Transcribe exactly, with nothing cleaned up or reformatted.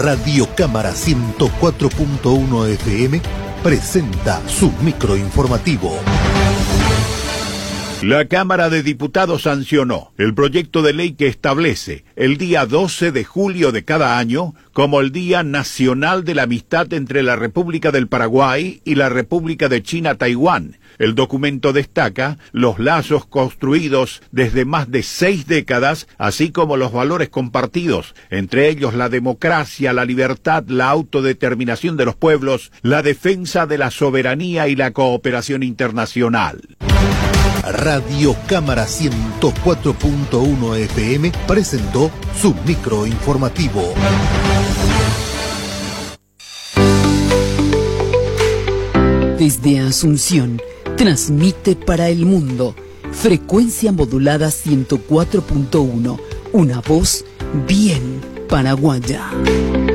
Radio Cámara ciento cuatro punto uno F M presenta su microinformativo. La Cámara de Diputados sancionó el proyecto de ley que establece el día doce de julio de cada año como el Día Nacional de la Amistad entre la República del Paraguay y la República de China-Taiwán. El documento destaca los lazos construidos desde más de seis décadas, así como los valores compartidos, entre ellos la democracia, la libertad, la autodeterminación de los pueblos, la defensa de la soberanía y la cooperación internacional. Radio Cámara ciento cuatro punto uno F M presentó su microinformativo. Desde Asunción, transmite para el mundo frecuencia modulada ciento cuatro punto uno, una voz bien paraguaya.